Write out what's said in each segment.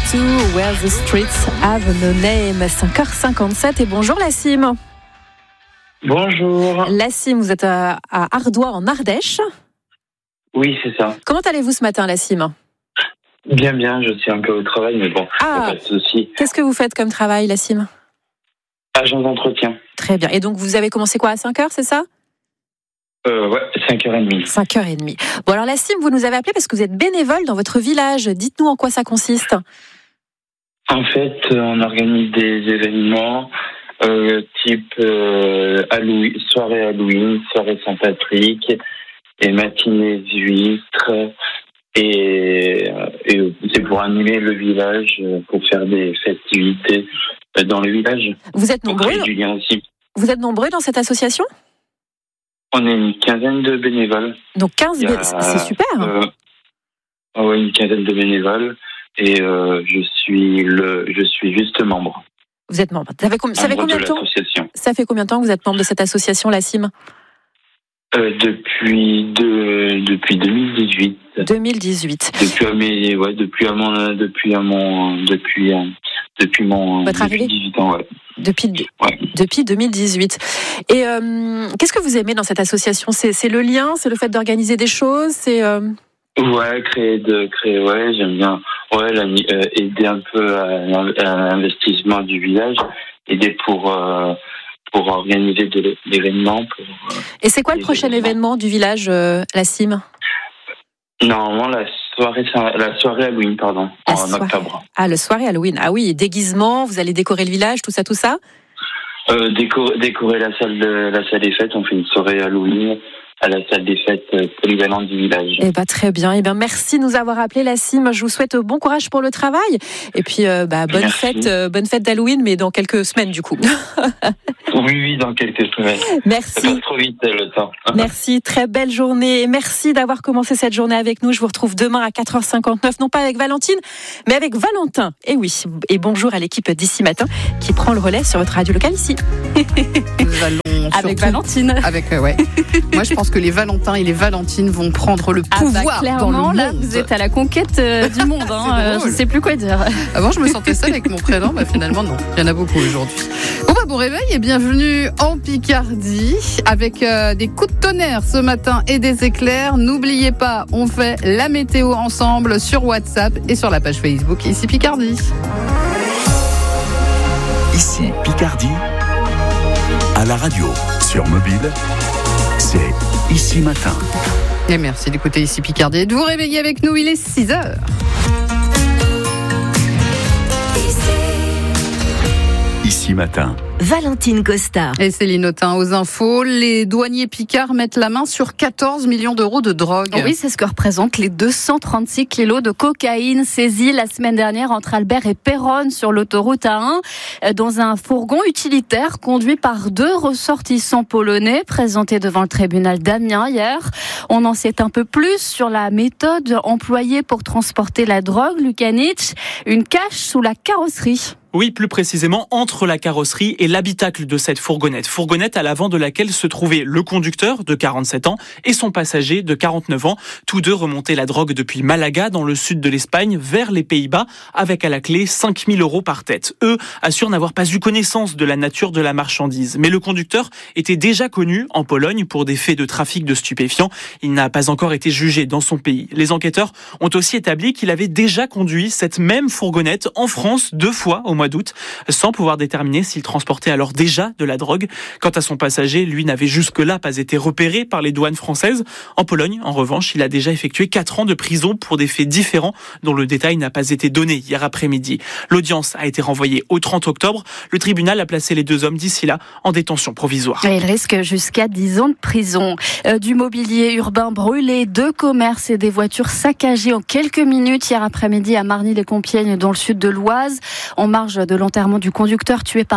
to Where the Streets Have No Name, 5h57 et bonjour Lassim. Bonjour. Lassim, vous êtes à Ardoix en Ardèche. Oui, c'est ça. Comment allez-vous ce matin Lassim ? Bien, je suis un peu au travail, mais bon, pas de souci. Qu'est-ce que vous faites comme travail Lassim ? Agent d'entretien. Très bien, et donc vous avez commencé quoi à 5h, c'est ça ? Ouais, 5h30. 5h30. Bon alors Lassim, vous nous avez appelé parce que vous êtes bénévole dans votre village. Dites-nous en quoi ça consiste. En fait, on organise des événements type soirée Halloween, soirée Saint-Patrick, et matinée d'huîtres. Et c'est pour animer le village, pour faire des festivités dans le village. Vous êtes nombreux du lien aussi. Vous êtes nombreux dans cette association ? On est une quinzaine de bénévoles. Donc 15 c'est super. Oui, une quinzaine de bénévoles. Et je suis juste membre. Vous êtes membre. Ça fait combien de temps ? Ça fait combien de temps que vous êtes membre de cette association, Lassim ? Depuis 2018. 2018. Depuis votre arrivée ? 18 ans, ouais. Depuis 2018. Et qu'est-ce que vous aimez dans cette association ? C'est le lien, c'est le fait d'organiser des choses, c'est Ouais, créer, ouais, j'aime bien. Ouais, aider un peu à l'investissement du village, aider pour organiser de l'événement. Et c'est quoi le prochain événement du village, Lassim ? Normalement, la soirée Halloween, en octobre. Ah, le soirée Halloween. Ah oui, déguisement, vous allez décorer le village, tout ça Décorer la salle des fêtes. On fait une soirée Halloween à la salle des fêtes polyvalente du village. Très bien. Merci de nous avoir appelé Lassim. Je vous souhaite bon courage pour le travail. Et puis, bonne fête d'Halloween, mais dans quelques semaines, du coup. Oui, dans quelques semaines. Merci. Ça passe trop vite, le temps. Merci, très belle journée. Et merci d'avoir commencé cette journée avec nous. Je vous retrouve demain à 4h59, non pas avec Valentine, mais avec Valentin. Et oui, et bonjour à l'équipe d'ici matin qui prend le relais sur votre radio locale ici. Avec Valentine. Ouais. Moi, je pense que les Valentins et les Valentines vont prendre le pouvoir clairement, dans le monde. Là, vous êtes à la conquête du monde. Je sais plus quoi dire. Avant, je me sentais seule avec mon prénom. Finalement, non. Il y en a beaucoup aujourd'hui. Bon réveil et bienvenue en Picardie avec des coups de tonnerre ce matin et des éclairs. N'oubliez pas, on fait la météo ensemble sur WhatsApp et sur la page Facebook Ici Picardie. Ici Picardie, à la radio, sur mobile, c'est Ici Matin. Et merci d'écouter Ici Picardie et de vous réveiller avec nous, il est 6h. Ici Matin. Valentine Costa. Et Céline Autain aux infos. Les douaniers picards mettent la main sur 14 millions d'euros de drogue. Oui, c'est ce que représentent les 236 kilos de cocaïne saisis la semaine dernière entre Albert et Péronne sur l'autoroute A1 dans un fourgon utilitaire conduit par 2 ressortissants polonais présentés devant le tribunal d'Amiens hier. On en sait un peu plus sur la méthode employée pour transporter la drogue, Lukanich. Une cache sous la carrosserie. Oui, plus précisément entre la carrosserie et l'habitacle de cette fourgonnette. Fourgonnette à l'avant de laquelle se trouvait le conducteur de 47 ans et son passager de 49 ans. Tous deux remontaient la drogue depuis Malaga, dans le sud de l'Espagne, vers les Pays-Bas, avec à la clé 5 000 euros par tête. Eux assurent n'avoir pas eu connaissance de la nature de la marchandise. Mais le conducteur était déjà connu en Pologne pour des faits de trafic de stupéfiants. Il n'a pas encore été jugé dans son pays. Les enquêteurs ont aussi établi qu'il avait déjà conduit cette même fourgonnette en France 2 fois au mois d'août, sans pouvoir déterminer s'il transportait alors déjà de la drogue. Quant à son passager, lui n'avait jusque-là pas été repéré par les douanes françaises. En Pologne, en revanche, il a déjà effectué 4 ans de prison pour des faits différents dont le détail n'a pas été donné hier après-midi. L'audience a été renvoyée au 30 octobre. Le tribunal a placé les 2 hommes d'ici là en détention provisoire. Et il risque jusqu'à 10 ans de prison. Du mobilier urbain brûlé, 2 commerces et des voitures saccagées en quelques minutes hier après-midi à Marny-les-Compiègnes dans le sud de l'Oise. En marge de l'enterrement du conducteur tué par un policier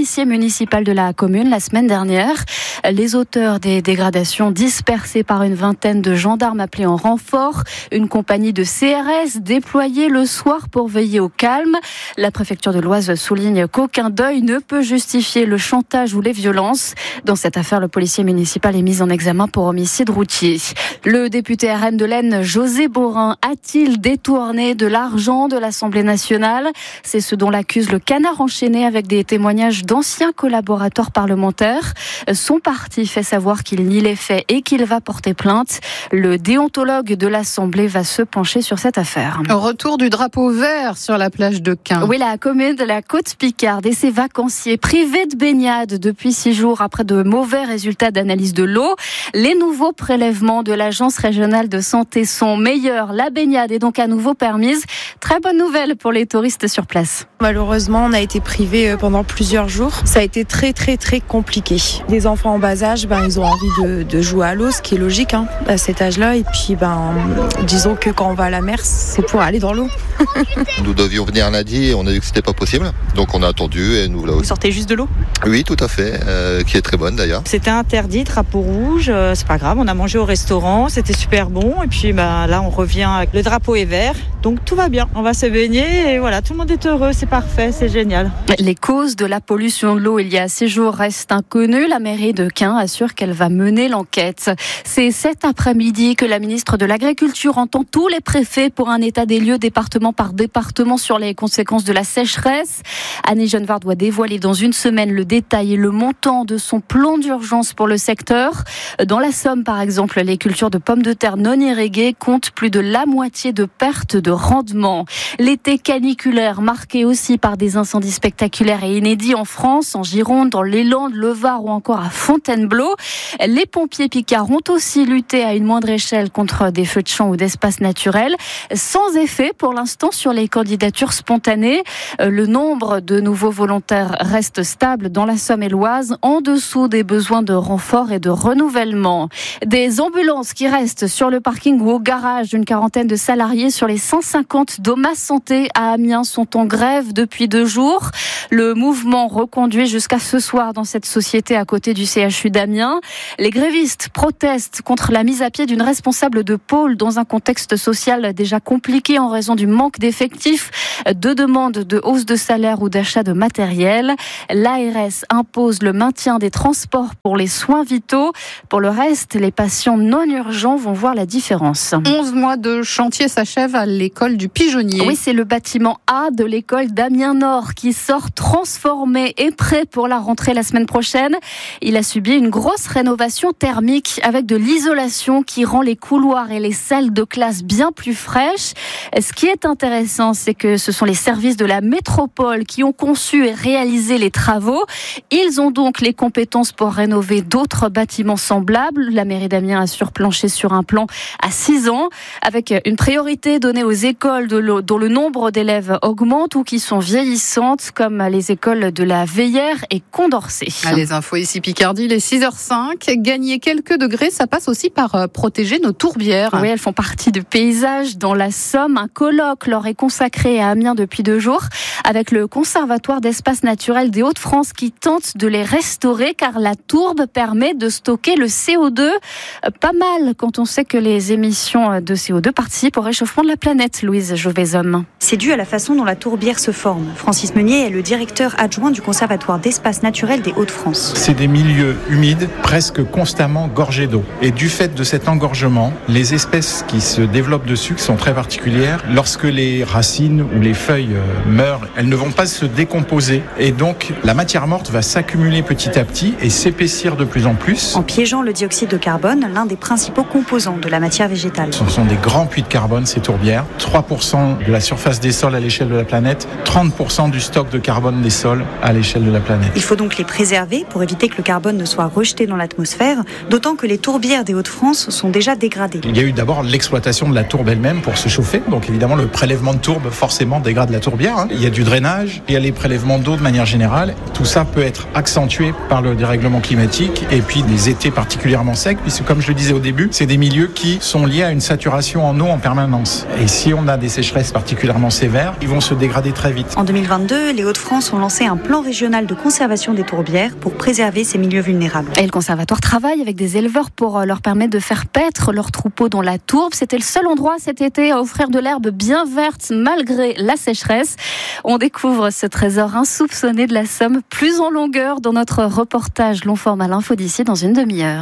policier municipal de la commune la semaine dernière. Les auteurs des dégradations dispersés par une vingtaine de gendarmes appelés en renfort. Une compagnie de CRS déployée le soir pour veiller au calme. La préfecture de l'Oise souligne qu'aucun deuil ne peut justifier le chantage ou les violences. Dans cette affaire, le policier municipal est mis en examen pour homicide routier. Le député RN de l'Aisne, José Borin, a-t-il détourné de l'argent de l'Assemblée nationale ? C'est ce dont l'accuse le Canard enchaîné avec des témoignages d'anciens collaborateurs parlementaires. Son parti fait savoir qu'il nie les faits et qu'il va porter plainte. Le déontologue de l'Assemblée va se pencher sur cette affaire. Retour du drapeau vert sur la plage de Quin. Oui, la commune de la Côte-Picarde et ses vacanciers privés de baignade depuis 6 jours après de mauvais résultats d'analyse de l'eau. Les nouveaux prélèvements de l'Agence régionale de santé sont meilleurs. La baignade est donc à nouveau permise. Très bonne nouvelle pour les touristes sur place. Malheureusement, on a été privés pendant plusieurs jours. Ça a été très compliqué. Les enfants en bas âge, ils ont envie de jouer à l'eau, ce qui est logique à cet âge-là. Et puis, disons que quand on va à la mer, c'est pour aller dans l'eau. Nous devions venir lundi et on a dit que c'était pas possible. Donc on a attendu et nous voilà. Vous sortez juste de l'eau ? Oui, tout à fait, qui est très bonne d'ailleurs. C'était interdit, drapeau rouge, c'est pas grave, on a mangé au restaurant, c'était super bon. Et puis là, on revient, le drapeau est vert, donc tout va bien. On va se baigner et voilà, tout le monde est heureux, c'est parfait, c'est génial. Les causes de la pollution de l'eau il y a 6 jours restent inconnues. La mairie de Quin assure qu'elle va mener l'enquête. C'est cet après-midi que la ministre de l'Agriculture entend tous les préfets pour un état des lieux département par département sur les conséquences de la sécheresse. Annie Genevard doit dévoiler dans une semaine le détail et le montant de son plan d'urgence pour le secteur. Dans la Somme, par exemple, les cultures de pommes de terre non irriguées comptent plus de la moitié de pertes de rendement. L'été caniculaire, marqué aussi par des incendies spectaculaires et inédits en France, en Gironde, dans les Landes, le Var ou encore à Fontainebleau. Les pompiers picards ont aussi lutté à une moindre échelle contre des feux de champ ou d'espaces naturels, sans effet pour l'instant sur les candidatures spontanées. Le nombre de nouveaux volontaires reste stable dans la Somme et l'Oise, en dessous des besoins de renfort et de renouvellement. Des ambulances qui restent sur le parking ou au garage, d'une quarantaine de salariés sur les 150 d'Oma Santé à Amiens sont en grève depuis 2 jours. Le mouvement reconduit jusqu'à ce soir dans cette société à côté du CHU d'Amiens. Les grévistes protestent contre la mise à pied d'une responsable de pôle dans un contexte social déjà compliqué en raison du manque d'effectifs, de demandes de hausse de salaire ou d'achat de matériel. L'ARS impose le maintien des transports pour les soins vitaux. Pour le reste, les patients non urgents vont voir la différence. 11 mois de chantier s'achèvent à l'école du Pigeonnier. Oui, c'est le bâtiment A de l'école d'Amiens-Nord qui sort transformé et prêt pour la rentrée la semaine prochaine. Il a subi une grosse rénovation thermique avec de l'isolation qui rend les couloirs et les salles de classe bien plus fraîches. Ce qui est intéressant, c'est que ce sont les services de la métropole qui ont conçu et réalisé les travaux. Ils ont donc les compétences pour rénover d'autres bâtiments semblables. La mairie d'Amiens a surplanché sur un plan à 6 ans, avec une priorité donnée aux écoles dont le nombre d'élèves augmente ou qui sont vieillissantes, comme les écoles de la Veillère et Condorcet. Les infos ici Picardie, les 6h05. Gagner quelques degrés, ça passe aussi par protéger nos tourbières. Oui, elles font partie du paysage dans la Somme. Un colloque leur est consacré à Amiens depuis 2 jours, avec le Conservatoire d'espaces naturels des Hauts-de-France qui tente de les restaurer, car la tourbe permet de stocker le CO2. Pas mal quand on sait que les émissions de CO2 participent au réchauffement de la planète, Louise Jauvezhomme. C'est dû à la façon dont la tourbière se forme. Francis Meunier est le directeur adjoint du Conservatoire d'espaces naturels des Hauts-de-France. C'est des milieux humides, presque constamment gorgés d'eau. Et du fait de cet engorgement, les espèces qui se développent dessus, qui sont très particulières, lorsque les racines ou les feuilles meurent, elles ne vont pas se décomposer. Et donc, la matière morte va s'accumuler petit à petit et s'épaissir de plus en plus. En piégeant le dioxyde de carbone, l'un des principaux composants de la matière végétale. Ce sont des grands puits de carbone, ces tourbières. 3% de la surface des sols à l'échelle de la planète, 30% du stock de carbone des sols à l'échelle de la planète. Il faut donc les préserver pour éviter que le carbone ne soit rejeté dans l'atmosphère, d'autant que les tourbières des Hauts-de-France sont déjà dégradées. Il y a eu d'abord l'exploitation de la tourbe elle-même pour se chauffer. Donc évidemment, le prélèvement de tourbe forcément dégrade la tourbière. Il y a du drainage, il y a les prélèvements d'eau de manière générale. Tout ça peut être accentué par le dérèglement climatique et puis des étés particulièrement secs, puisque comme je le disais au début, c'est des milieux qui sont liés à une saturation en eau en permanence. Et si on a des sécheresses particulièrement sévères, ils vont se dégrader très vite. En 2022, les Hauts-de-France ont lancé un plan régional de conservation des tourbières pour préserver ces milieux vulnérables. Et le conservatoire travaille avec des éleveurs pour leur permettre de faire paître leurs troupeaux dans la tourbe. C'était le seul endroit cet été à offrir de l'herbe bien verte malgré la sécheresse. On découvre ce trésor insoupçonné de la Somme plus en longueur dans notre reportage long format l'info d'ici dans une demi-heure.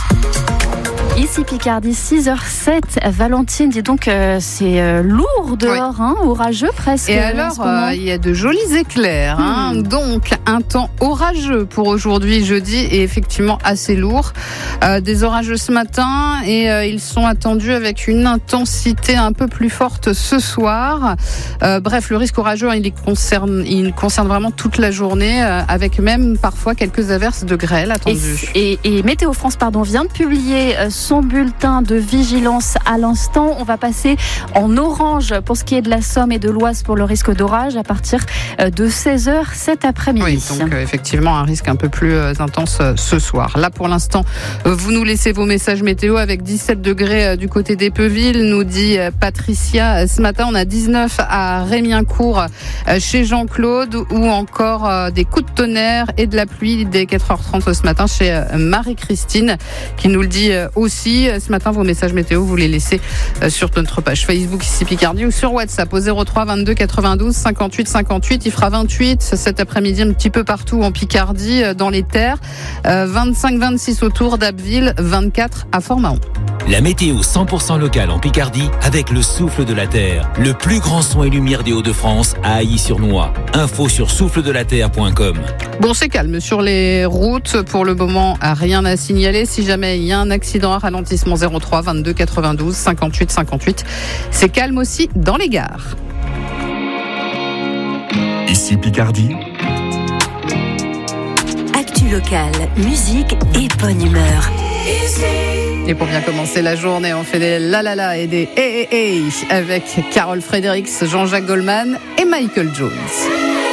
Ici Picardie, 6h07. Valentine, dis donc, c'est lourd dehors, orageux presque. Et alors, il y a de jolis éclairs. Donc, un temps orageux pour aujourd'hui, jeudi, et effectivement assez lourd. Des orageux ce matin et ils sont attendus avec une intensité un peu plus forte ce soir. Bref, le risque orageux, il concerne vraiment toute la journée, avec même parfois quelques averses de grêle attendues. Et Météo France vient de publier son bulletin de vigilance à l'instant. On va passer en orange pour ce qui est de la Somme et de l'Oise pour le risque d'orage à partir de 16h cet après-midi. Oui, donc effectivement un risque un peu plus intense ce soir. Là pour l'instant, vous nous laissez vos messages météo avec 17 degrés du côté d'Épeuville, nous dit Patricia. Ce matin, on a 19 à Rémiencourt chez Jean-Claude, ou encore des coups de tonnerre et de la pluie dès 4h30 ce matin chez Marie-Christine qui nous le dit aussi. Ce matin, vos messages météo, vous les laissez sur notre page Facebook ici Picardie ou sur WhatsApp au 03 22 92 58 58. Il fera 28 cet après-midi un petit peu partout en Picardie, dans les terres. 25-26 autour d'Abbeville, 24 à Fort-Mahon. La météo 100% locale en Picardie avec le souffle de la terre. Le plus grand son et lumière des Hauts-de-France à Ailly-sur-Noix. Info sur souffledelaterre.com. Bon, c'est calme sur les routes. Pour le moment, rien à signaler. Si jamais il y a un accident, un ralentissement 03 22 92 58 58. C'est calme aussi dans les gares. Ici Picardie. Actu locale, musique et bonne humeur. Et pour bien commencer la journée, on fait des la la la et des hey hey hey avec Carol Fredericks, Jean-Jacques Goldman et Michael Jones.